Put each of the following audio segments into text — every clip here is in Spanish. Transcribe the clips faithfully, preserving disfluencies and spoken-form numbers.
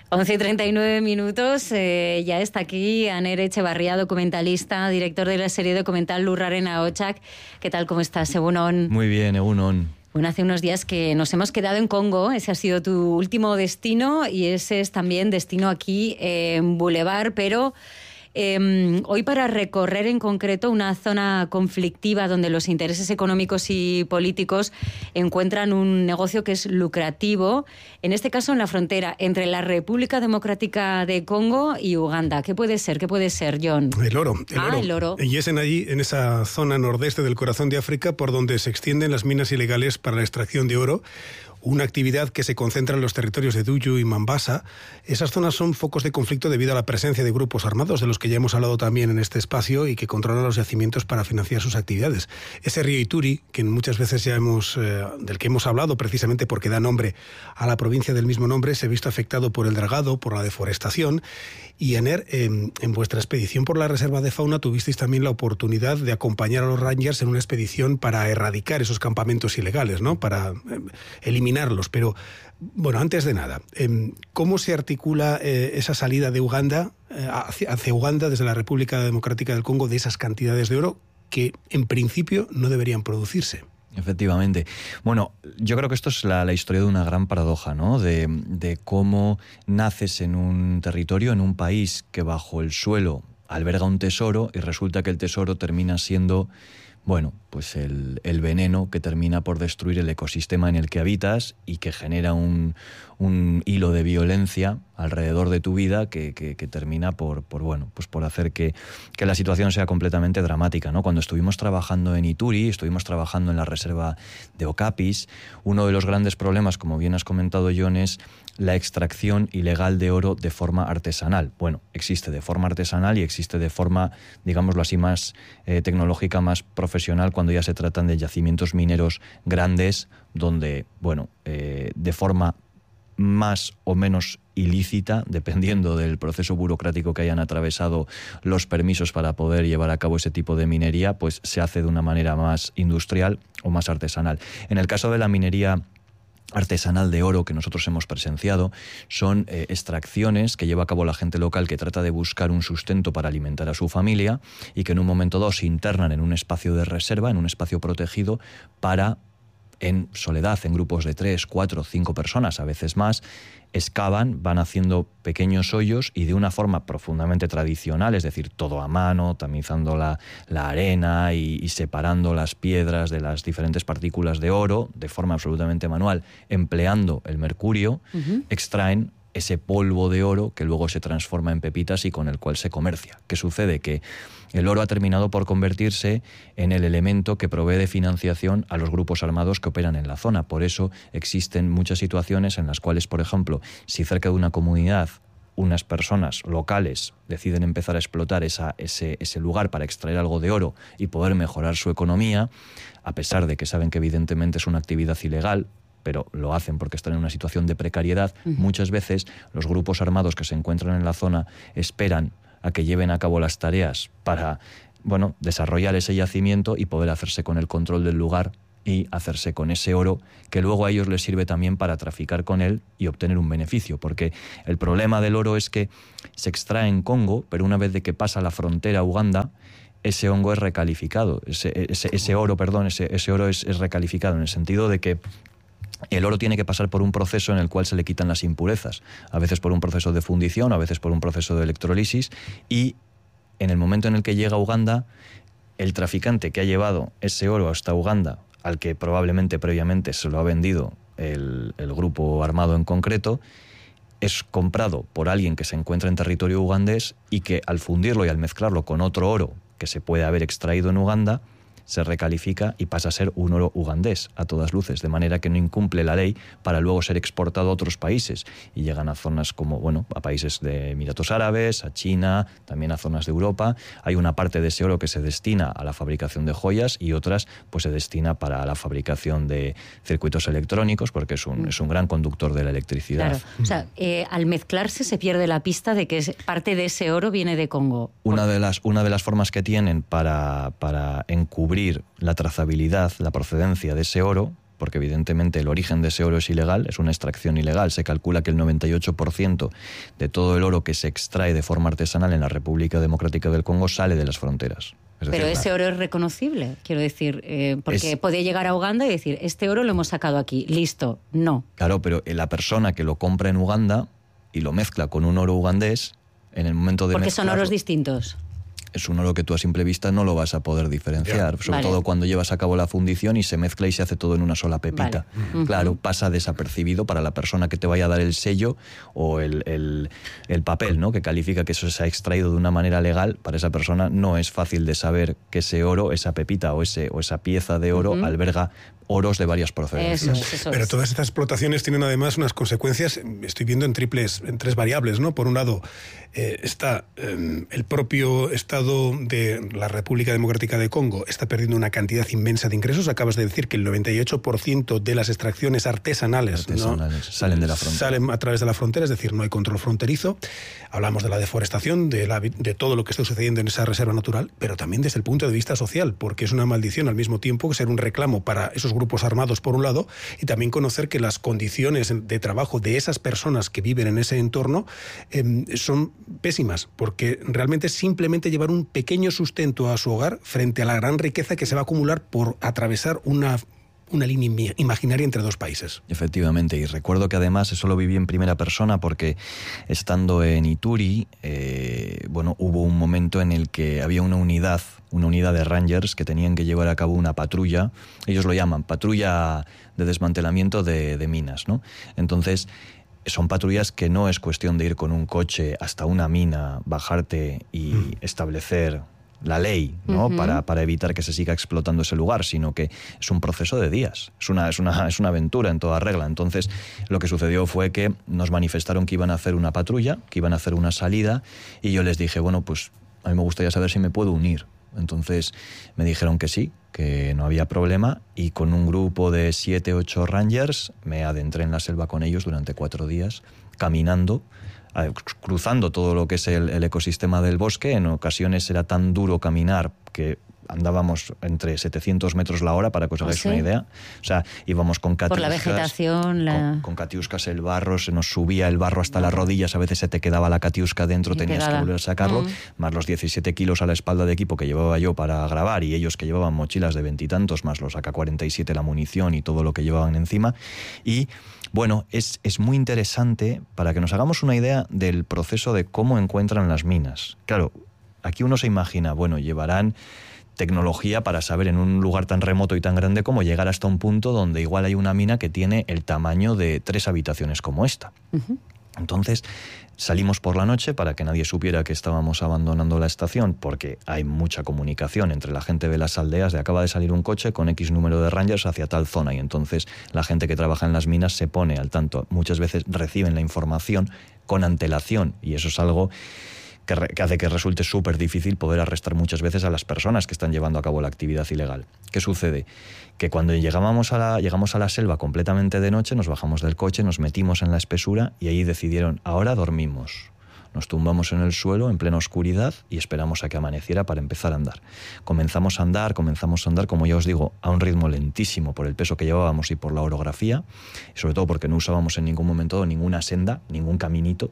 once y treinta y nueve minutos, eh, ya está aquí Aner Echevarría, documentalista, director de la serie documental Lurraren Ahotsak. ¿Qué tal, cómo estás, Egunon? Muy bien, Egunon. Bueno, hace unos días que nos hemos quedado en Congo, ese ha sido tu último destino y ese es también destino aquí eh, en Boulevard, pero eh, hoy para recorrer en concreto una zona conflictiva donde los intereses económicos y políticos encuentran un negocio que es lucrativo, en este caso en la frontera entre la República Democrática de Congo y Uganda. ¿Qué puede ser? ¿Qué puede ser, John? El oro. El ah, oro. el oro. Y es en allí, en esa zona nordeste del corazón de África, por donde se extienden las minas ilegales para la extracción de oro, una actividad que se concentra en los territorios de Duyu y Mambasa. Esas zonas son focos de conflicto debido a la presencia de grupos armados, de los que ya hemos hablado también en este espacio, y que controlan los yacimientos para financiar sus actividades. Ese río Ituri, que muchas veces ya hemos, eh, del que hemos hablado precisamente porque da nombre a la provincia del mismo nombre, se ha visto afectado por el dragado, por la deforestación. Y Aner, eh, en vuestra expedición por la reserva de fauna tuvisteis también la oportunidad de acompañar a los rangers en una expedición para erradicar esos campamentos ilegales, ¿no? Para eh, eliminarlos. Pero, bueno, antes de nada, eh, ¿cómo se articula eh, esa salida de Uganda, eh, hacia, hacia Uganda desde la República Democrática del Congo de esas cantidades de oro que en principio no deberían producirse? Efectivamente. Bueno, yo creo que esto es la, la historia de una gran paradoja, ¿no? De, de cómo naces en un territorio, en un país que bajo el suelo alberga un tesoro y resulta que el tesoro termina siendo, bueno, pues el, el veneno que termina por destruir el ecosistema en el que habitas y que genera un, un hilo de violencia alrededor de tu vida que, que, que termina por, por, bueno, pues por hacer que, que la situación sea completamente dramática, ¿no? Cuando estuvimos trabajando en Ituri, estuvimos trabajando en la reserva de Okapis, uno de los grandes problemas, como bien has comentado, John, es la extracción ilegal de oro de forma artesanal. Bueno, existe de forma artesanal y existe de forma, digámoslo así, más eh, tecnológica, más profesional, cuando ya se tratan de yacimientos mineros grandes, donde, bueno, eh, de forma más o menos ilícita, dependiendo del proceso burocrático que hayan atravesado los permisos para poder llevar a cabo ese tipo de minería, pues se hace de una manera más industrial o más artesanal. En el caso de la minería artesanal de oro que nosotros hemos presenciado, son eh, extracciones que lleva a cabo la gente local que trata de buscar un sustento para alimentar a su familia y que en un momento dado se internan en un espacio de reserva, en un espacio protegido, para, en soledad, en grupos de tres, cuatro, cinco personas, a veces más, excavan, van haciendo pequeños hoyos y de una forma profundamente tradicional, es decir, todo a mano, tamizando la, la arena y, y separando las piedras de las diferentes partículas de oro de forma absolutamente manual, empleando el mercurio, uh-huh. extraen ese polvo de oro que luego se transforma en pepitas y con el cual se comercia. ¿Qué sucede? Que el oro ha terminado por convertirse en el elemento que provee de financiación a los grupos armados que operan en la zona. Por eso existen muchas situaciones en las cuales, por ejemplo, si cerca de una comunidad unas personas locales deciden empezar a explotar esa, ese, ese lugar para extraer algo de oro y poder mejorar su economía, a pesar de que saben que evidentemente es una actividad ilegal, pero lo hacen porque están en una situación de precariedad, uh-huh. muchas veces los grupos armados que se encuentran en la zona esperan a que lleven a cabo las tareas para, bueno, desarrollar ese yacimiento y poder hacerse con el control del lugar y hacerse con ese oro que luego a ellos les sirve también para traficar con él y obtener un beneficio, porque el problema del oro es que se extrae en Congo, pero una vez de que pasa la frontera a Uganda, ese hongo es recalificado, ese, ese, ese oro, perdón, ese, ese oro es, es recalificado en el sentido de que el oro tiene que pasar por un proceso en el cual se le quitan las impurezas, a veces por un proceso de fundición, a veces por un proceso de electrólisis, y en el momento en el que llega a Uganda, el traficante que ha llevado ese oro hasta Uganda, al que probablemente previamente se lo ha vendido el, el grupo armado en concreto, es comprado por alguien que se encuentra en territorio ugandés y que al fundirlo y al mezclarlo con otro oro que se puede haber extraído en Uganda, se recalifica y pasa a ser un oro ugandés a todas luces, de manera que no incumple la ley para luego ser exportado a otros países y llegan a zonas como, bueno, a países de Emiratos Árabes, a China, también a zonas de Europa. Hay una parte de ese oro que se destina a la fabricación de joyas y otras pues se destina para la fabricación de circuitos electrónicos, porque es un, es un gran conductor de la electricidad. Claro, o sea, eh, al mezclarse se pierde la pista de que parte de ese oro viene de Congo. Una de las, una de las formas que tienen para, para encubrir la trazabilidad, la procedencia de ese oro, porque evidentemente el origen de ese oro es ilegal, es una extracción ilegal. Se calcula que el noventa y ocho por ciento de todo el oro que se extrae de forma artesanal en la República Democrática del Congo sale de las fronteras. Es Pero decir, ese oro es reconocible, quiero decir, eh, porque es... podía llegar a Uganda y decir, este oro lo hemos sacado aquí, listo, no. Claro, pero la persona que lo compra en Uganda y lo mezcla con un oro ugandés, en el momento de Porque son mezclarlo, oros distintos. es un oro que tú a simple vista no lo vas a poder diferenciar, yeah. sobre vale. todo cuando llevas a cabo la fundición y se mezcla y se hace todo en una sola pepita. Vale. Uh-huh. Claro, pasa desapercibido para la persona que te vaya a dar el sello o el, el, el papel, ¿no?, que califica que eso se ha extraído de una manera legal. Para esa persona no es fácil de saber que ese oro, esa pepita o, ese, o esa pieza de oro uh-huh. alberga oros de varias procedencias. Eso, eso Pero es. todas estas explotaciones tienen además unas consecuencias, estoy viendo en triples, en tres variables, ¿no? Por un lado, eh, está eh, el propio Estado de la República Democrática de Congo está perdiendo una cantidad inmensa de ingresos. Acabas de decir que el noventa y ocho por ciento de las extracciones artesanales, artesanales ¿no?, salen de la frontera. Salen a través de la frontera, es decir, no hay control fronterizo. Hablamos de la deforestación, de, la, de todo lo que está sucediendo en esa reserva natural, pero también desde el punto de vista social, porque es una maldición al mismo tiempo que ser un reclamo para esos grupos armados por un lado, y también conocer que las condiciones de trabajo de esas personas que viven en ese entorno eh, son pésimas, porque realmente es simplemente llevar un pequeño sustento a su hogar frente a la gran riqueza que se va a acumular por atravesar una una línea imaginaria entre dos países. Efectivamente, y recuerdo que además eso lo viví en primera persona porque estando en Ituri, eh, bueno, hubo un momento en el que había una unidad, una unidad de Rangers que tenían que llevar a cabo una patrulla, ellos lo llaman patrulla de desmantelamiento de, de minas, ¿no? Entonces, son patrullas que no es cuestión de ir con un coche hasta una mina, bajarte y mm. establecer la ley, ¿no? Uh-huh. para, para evitar que se siga explotando ese lugar, sino que es un proceso de días, es una, es una, es una aventura en toda regla. Entonces, lo que sucedió fue que nos manifestaron que iban a hacer una patrulla, que iban a hacer una salida, y yo les dije, bueno, pues a mí me gustaría saber si me puedo unir. Entonces me dijeron que sí, que no había problema, y con un grupo de siete, ocho rangers me adentré en la selva con ellos durante cuatro días, caminando, cruzando todo lo que es el, el ecosistema del bosque. En ocasiones era tan duro caminar que andábamos entre setecientos metros la hora, para que os hagáis ¿sí? una idea. O sea, íbamos con catiuscas. Por la vegetación. La... Con, con catiuscas, el barro, se nos subía el barro hasta no. las rodillas, a veces se te quedaba la catiusca dentro, y tenías que volver a sacarlo, mm. más los diecisiete kilos a la espalda de equipo que llevaba yo para grabar, y ellos que llevaban mochilas de veintitantos, más los A K cuarenta y siete, la munición y todo lo que llevaban encima. Y bueno, es, es muy interesante para que nos hagamos una idea del proceso de cómo encuentran las minas. Claro, aquí uno se imagina, bueno, llevarán tecnología para saber en un lugar tan remoto y tan grande cómo llegar hasta un punto donde igual hay una mina que tiene el tamaño de tres habitaciones como esta. Uh-huh. Entonces salimos por la noche para que nadie supiera que estábamos abandonando la estación, porque hay mucha comunicación entre la gente de las aldeas de acaba de salir un coche con X número de rangers hacia tal zona, y entonces la gente que trabaja en las minas se pone al tanto. Muchas veces reciben la información con antelación, y eso es algo que, re, que hace que resulte súper difícil poder arrestar muchas veces a las personas que están llevando a cabo la actividad ilegal. ¿Qué sucede? Que cuando llegábamos a la, llegamos a la selva completamente de noche, nos bajamos del coche, nos metimos en la espesura y ahí decidieron, ahora dormimos. Nos tumbamos en el suelo en plena oscuridad y esperamos a que amaneciera para empezar a andar. Comenzamos a andar, comenzamos a andar, como ya os digo, a un ritmo lentísimo por el peso que llevábamos y por la orografía, y sobre todo porque no usábamos en ningún momento ninguna senda, ningún caminito,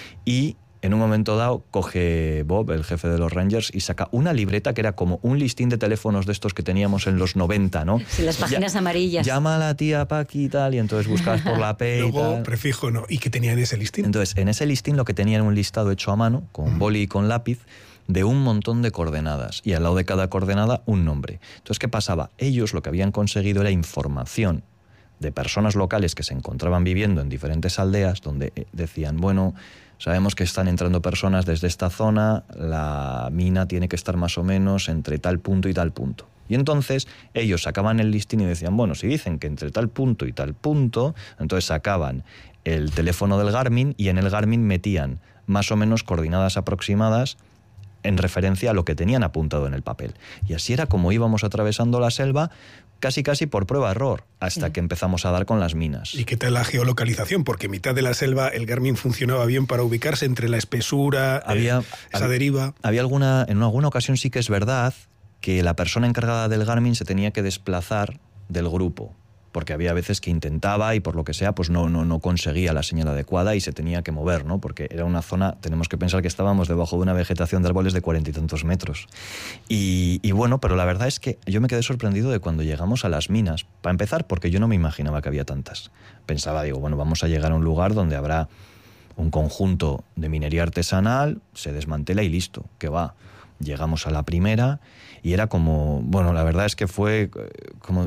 y en un momento dado coge Bob, el jefe de los Rangers, y saca una libreta que era como un listín de teléfonos de estos que teníamos en los noventa, ¿no? Sí, las páginas ya, amarillas. Llama a la tía Paqui y tal, y entonces buscabas por la P y Luego, tal. prefijo, ¿no? ¿Y qué tenía en ese listín? Entonces, en ese listín lo que tenía era un listado hecho a mano, con boli y con lápiz, de un montón de coordenadas, y al lado de cada coordenada un nombre. Entonces, ¿qué pasaba? Ellos lo que habían conseguido era información de personas locales que se encontraban viviendo en diferentes aldeas, donde decían, bueno, sabemos que están entrando personas desde esta zona, la mina tiene que estar más o menos entre tal punto y tal punto. Y entonces ellos sacaban el listín y decían, bueno, si dicen que entre tal punto y tal punto, entonces sacaban el teléfono del Garmin y en el Garmin metían más o menos coordenadas aproximadas en referencia a lo que tenían apuntado en el papel. Y así era como íbamos atravesando la selva, casi casi por prueba-error, hasta sí. que empezamos a dar con las minas. ¿Y qué tal la geolocalización? Porque en mitad de la selva el Garmin funcionaba bien para ubicarse entre la espesura, había, eh, esa había, deriva. Había alguna, en alguna ocasión sí que es verdad que la persona encargada del Garmin se tenía que desplazar del grupo. porque había veces que intentaba y por lo que sea, pues no, no, no conseguía la señal adecuada y se tenía que mover, ¿no? Porque era una zona, tenemos que pensar que estábamos debajo de una vegetación de árboles de cuarenta y tantos metros. Y, y bueno, pero la verdad es que yo me quedé sorprendido de cuando llegamos a las minas. Para empezar, porque yo no me imaginaba que había tantas. Pensaba, digo, bueno, vamos a llegar a un lugar donde habrá un conjunto de minería artesanal, se desmantela y listo, que va. Llegamos a la primera y era como, bueno, la verdad es que fue como,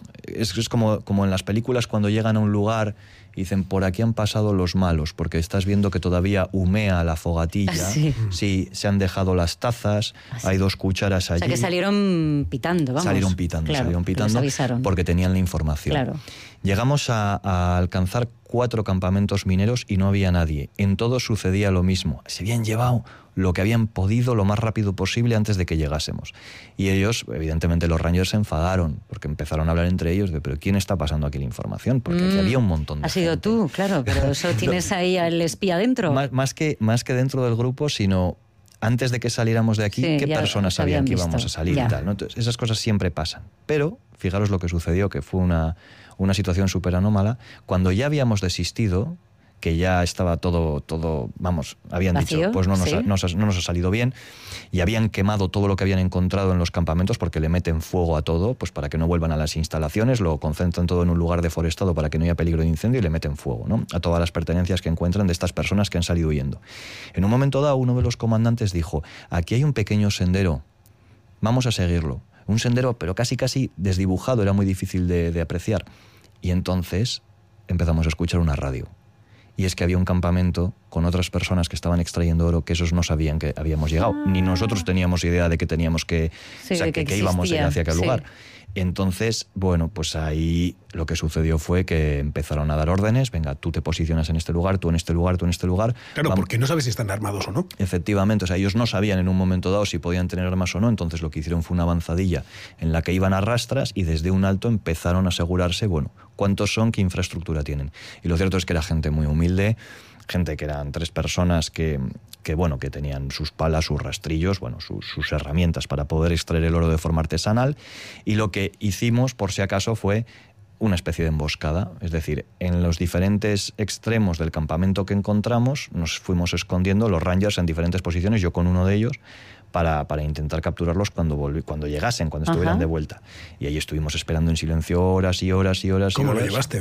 es, es como, como en las películas cuando llegan a un lugar y dicen, por aquí han pasado los malos, porque estás viendo que todavía humea la fogatilla, sí, sí se han dejado las tazas, hay dos cucharas allí. O sea, que salieron pitando, vamos. Salieron pitando, claro, salieron pitando porque tenían la información. Claro. Llegamos a, a alcanzar cuatro campamentos mineros y no había nadie. En todos sucedía lo mismo. Se habían llevado lo que habían podido lo más rápido posible antes de que llegásemos. Y ellos, evidentemente los Rangers se enfadaron porque empezaron a hablar entre ellos de, pero ¿quién está pasando aquí la información? Porque mm, aquí había un montón de Has sido gente. tú, claro, pero eso tienes ahí al espía dentro. Más, más, que, más que dentro del grupo, sino antes de que saliéramos de aquí, sí, qué personas sabían que íbamos a salir ya. y tal, ¿no? Entonces, esas cosas siempre pasan. Pero, fijaros lo que sucedió, que fue una, una situación súper anómala. Cuando ya habíamos desistido, que ya estaba todo, todo vamos, habían ¿Vacío? dicho, pues no nos, ¿Sí? ha, no, no nos ha salido bien, y habían quemado todo lo que habían encontrado en los campamentos porque le meten fuego a todo, pues para que no vuelvan a las instalaciones, lo concentran todo en un lugar deforestado para que no haya peligro de incendio y le meten fuego, ¿no? A todas las pertenencias que encuentran de estas personas que han salido huyendo. En un momento dado, uno de los comandantes dijo, aquí hay un pequeño sendero, vamos a seguirlo. Un sendero, pero casi casi desdibujado, era muy difícil de, de apreciar. Y entonces empezamos a escuchar una radio. Y es que había un campamento con otras personas que estaban extrayendo oro que esos no sabían que habíamos llegado. Ah. Ni nosotros teníamos idea de que teníamos que... Sí, o sea, que, que, que íbamos a ir hacia aquel sí. lugar. Entonces, bueno, pues ahí lo que sucedió fue que empezaron a dar órdenes. Venga, tú te posicionas en este lugar, tú en este lugar, tú en este lugar. Claro, Vamos. porque no sabes si están armados o no. Efectivamente, o sea, ellos no sabían en un momento dado si podían tener armas o no. Entonces lo que hicieron fue una avanzadilla en la que iban a rastras y desde un alto empezaron a asegurarse, bueno, cuántos son, qué infraestructura tienen. Y lo cierto es que era gente muy humilde, gente que eran tres personas que, que bueno, que tenían sus palas, sus rastrillos, bueno, sus, sus herramientas para poder extraer el oro de forma artesanal. Y lo que hicimos, por si acaso, fue una especie de emboscada. Es decir, en los diferentes extremos del campamento que encontramos, nos fuimos escondiendo los Rangers en diferentes posiciones, yo con uno de ellos, para, para intentar capturarlos cuando, volví, cuando llegasen, cuando estuvieran Ajá. de vuelta. Y ahí estuvimos esperando en silencio horas y horas y horas. ¿Cómo y horas. lo llevaste?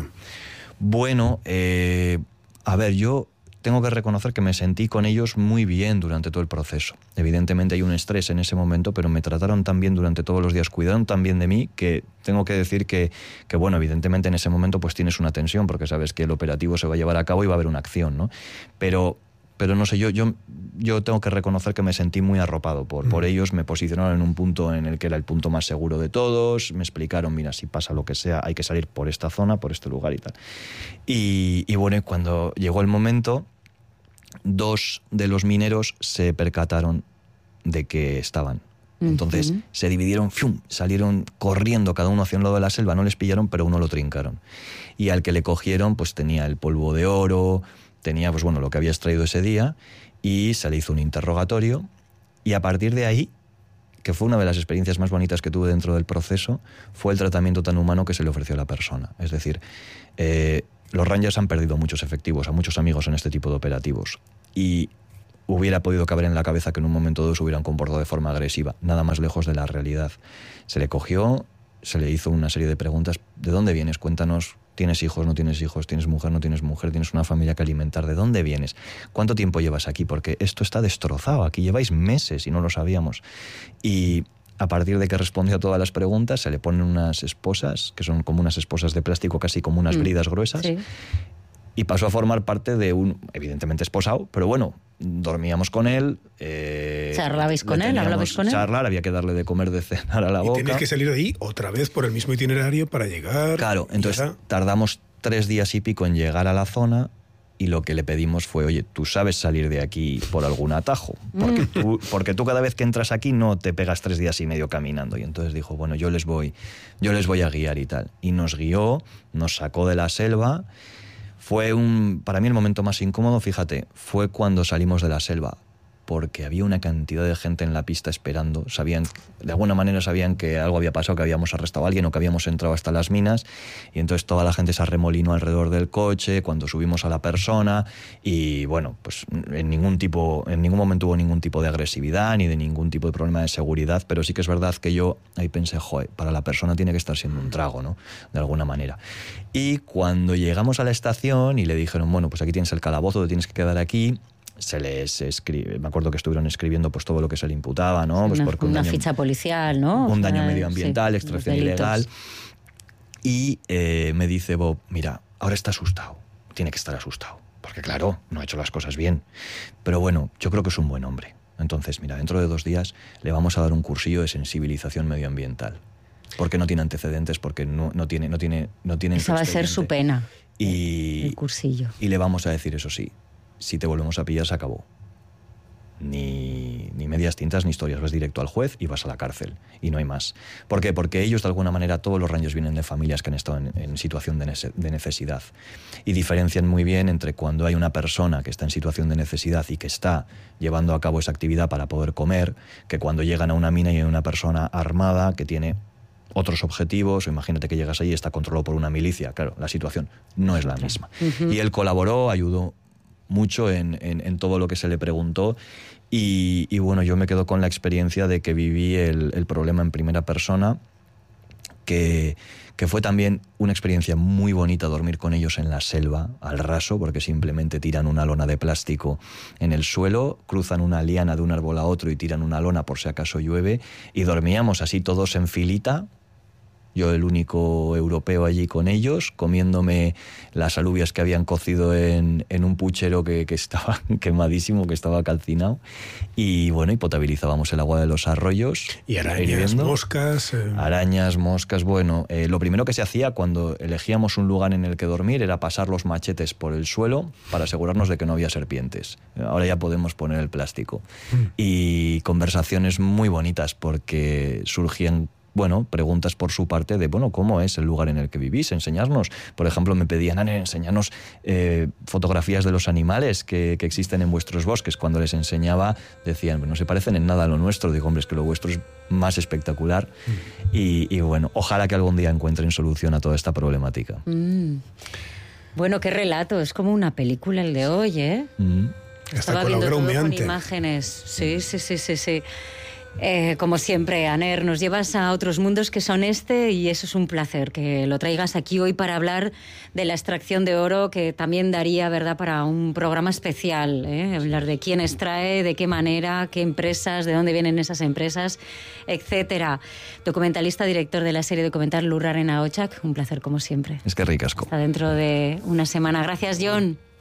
Bueno, eh, a ver, yo tengo que reconocer que me sentí con ellos muy bien durante todo el proceso. Evidentemente hay un estrés en ese momento, pero me trataron tan bien durante todos los días, cuidaron tan bien de mí, que tengo que decir que, que, bueno, evidentemente en ese momento pues tienes una tensión, porque sabes que el operativo se va a llevar a cabo y va a haber una acción, ¿no? Pero... Pero no sé, yo, yo, yo tengo que reconocer que me sentí muy arropado por, por ellos, me posicionaron en un punto en el que era el punto más seguro de todos, me explicaron, mira, si pasa lo que sea, hay que salir por esta zona, por este lugar y tal. Y, y bueno, cuando llegó el momento, dos de los mineros se percataron de que estaban. Entonces uh-huh. se dividieron, ¡fium!, salieron corriendo cada uno hacia un lado de la selva, no les pillaron, pero uno lo trincaron. Y al que le cogieron, pues tenía el polvo de oro, tenía pues bueno lo que había extraído ese día, y se le hizo un interrogatorio, y a partir de ahí, que fue una de las experiencias más bonitas que tuve dentro del proceso, fue el tratamiento tan humano que se le ofreció a la persona. Es decir, eh, los Rangers han perdido muchos efectivos, a muchos amigos en este tipo de operativos, y hubiera podido caber en la cabeza que en un momento dado se hubieran comportado de forma agresiva, nada más lejos de la realidad. Se le cogió, se le hizo una serie de preguntas. ¿De dónde vienes? Cuéntanos. ¿Tienes hijos? ¿No tienes hijos? ¿Tienes mujer? ¿No tienes mujer? ¿Tienes una familia que alimentar? ¿De dónde vienes? ¿Cuánto tiempo llevas aquí? Porque esto está destrozado. Aquí lleváis meses y no lo sabíamos. Y a partir de que respondió a todas las preguntas, se le ponen unas esposas, que son como unas esposas de plástico, casi como unas mm. bridas gruesas. Sí. Y pasó a formar parte de un, evidentemente esposado, pero bueno, dormíamos con él. Eh, ¿Charlabais con él? ¿Hablabais con él? Charlar, había que darle de comer, de cenar a la boca. Y tienes que salir de ahí otra vez por el mismo itinerario para llegar. Claro, entonces ya... tardamos tres días y pico en llegar a la zona, y lo que le pedimos fue, oye, tú sabes salir de aquí por algún atajo, porque, mm. tú, porque tú cada vez que entras aquí no te pegas tres días y medio caminando. Y entonces dijo, bueno, yo les voy, yo les voy a guiar y tal. Y nos guió, nos sacó de la selva. Fue un, para mí el momento más incómodo, fíjate, fue cuando salimos de la selva. porque había una cantidad de gente en la pista esperando. Sabían, de alguna manera sabían que algo había pasado, que habíamos arrestado a alguien o que habíamos entrado hasta las minas, y entonces toda la gente se arremolinó alrededor del coche cuando subimos a la persona, y bueno, pues en ningún tipo, en ningún momento hubo ningún tipo de agresividad ni de ningún tipo de problema de seguridad, pero sí que es verdad que yo ahí pensé, joder, para la persona tiene que estar siendo un trago, ¿no? De alguna manera. Y cuando llegamos a la estación y le dijeron, bueno, pues aquí tienes el calabozo, te tienes que quedar aquí, se les escribe, me acuerdo que estuvieron escribiendo pues todo lo que se le imputaba, ¿no? Pues una porque un una daño, ficha policial, ¿no? Un O sea, daño medioambiental, sí, extracción los delitos. ilegal. Y eh, me dice Bob, mira, ahora está asustado, tiene que estar asustado, porque claro, no ha hecho las cosas bien. Pero bueno, yo creo que es un buen hombre. Entonces, mira, dentro de dos días le vamos a dar un cursillo de sensibilización medioambiental. Porque no tiene antecedentes, porque no, no tiene... No tiene, no tiene Esa va a ser su pena, y, el cursillo. Y le vamos a decir, eso sí, si te volvemos a pillar, se acabó. Ni, ni medias tintas ni historias, vas directo al juez y vas a la cárcel, y no hay más. ¿Por qué? Porque ellos, de alguna manera, todos los rangers vienen de familias que han estado en, en situación de, nece- de necesidad, y diferencian muy bien entre cuando hay una persona que está en situación de necesidad y que está llevando a cabo esa actividad para poder comer, que cuando llegan a una mina y hay una persona armada que tiene otros objetivos, o imagínate que llegas allí y está controlado por una milicia. Claro, la situación no es la misma. Uh-huh. Y él colaboró, ayudó mucho en, en, en todo lo que se le preguntó, y, y bueno, yo me quedo con la experiencia de que viví el, el problema en primera persona, que, que fue también una experiencia muy bonita dormir con ellos en la selva, al raso, porque simplemente tiran una lona de plástico en el suelo, cruzan una liana de un árbol a otro y tiran una lona por si acaso llueve, y dormíamos así todos en filita, yo el único europeo allí con ellos, comiéndome las alubias que habían cocido en, en un puchero que, que estaba quemadísimo, que estaba calcinado. Y bueno, y potabilizábamos el agua de los arroyos. Y arañas, hirviendo. moscas... Eh... Arañas, moscas, bueno. Eh, lo primero que se hacía cuando elegíamos un lugar en el que dormir era pasar los machetes por el suelo para asegurarnos de que no había serpientes. Ahora ya podemos poner el plástico. Mm. Y conversaciones muy bonitas porque surgían, bueno, preguntas por su parte de, bueno, ¿cómo es el lugar en el que vivís? Enseñarnos. Por ejemplo, me pedían, Anne, enseñarnos eh, fotografías de los animales que, que existen en vuestros bosques. Cuando les enseñaba, decían, no se parecen en nada a lo nuestro. Digo, hombre, es que lo vuestro es más espectacular. Mm. Y, y bueno, ojalá que algún día encuentren solución a toda esta problemática. Mm. Bueno, qué relato. Es como una película el de hoy, ¿eh? Mm. Estaba viendo todo con imágenes. Sí, sí, sí, sí, sí. Eh, como siempre, Aner, nos llevas a otros mundos que son este, y eso es un placer que lo traigas aquí hoy para hablar de la extracción de oro, que también daría, ¿verdad?, para un programa especial, ¿eh? Hablar de quién extrae, de qué manera, qué empresas, de dónde vienen esas empresas, etcétera. Documentalista, director de la serie documental Lurraren Ahotsak, un placer como siempre. Es que ricasco. Hasta dentro de una semana. Gracias, Jon.